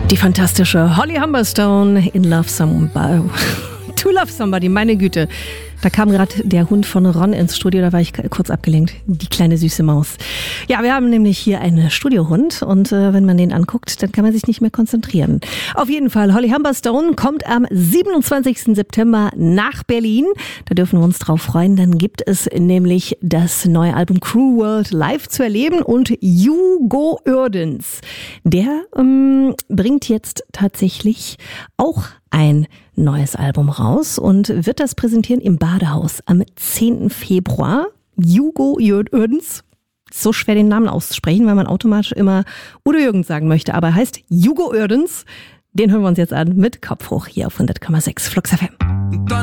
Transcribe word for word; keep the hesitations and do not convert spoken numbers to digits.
Die fantastische Holly Humberstone in Love Somebody. To Love Somebody, meine Güte. Da kam gerade der Hund von Ron ins Studio, da war ich kurz abgelenkt. Die kleine süße Maus. Ja, wir haben nämlich hier einen Studiohund und äh, wenn man den anguckt, dann kann man sich nicht mehr konzentrieren. Auf jeden Fall, Holly Humberstone kommt am siebenundzwanzigsten September nach Berlin. Da dürfen wir uns drauf freuen. Dann gibt es nämlich das neue Album Cruel World live zu erleben und Hugo Uerdens. Der ähm, bringt jetzt tatsächlich auch ein neues Album raus und wird das präsentieren im Badehaus am zehnten Februar. Hugo Uerdens, so schwer den Namen auszusprechen, weil man automatisch immer Udo Jürgens sagen möchte, aber er heißt Hugo Uerdens. Den hören wir uns jetzt an mit Kopf hoch hier auf hundert Komma sechs Flux F M.